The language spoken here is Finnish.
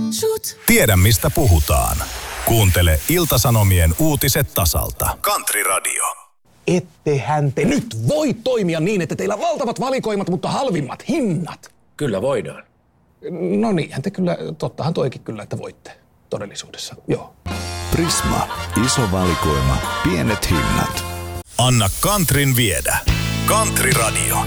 Tiedä mistä puhutaan. Kuuntele Ilta-Sanomien uutiset tasalta. Country Radio. Ettehän te nyt voi toimia niin, että teillä on valtavat valikoimat, mutta halvimmat hinnat. Kyllä voidaan. No niinhän te kyllä, tottahan toikin kyllä, että voitte todellisuudessa, joo. Prisma, iso valikoima, pienet hinnat. Anna Countryn viedä. Country Radio.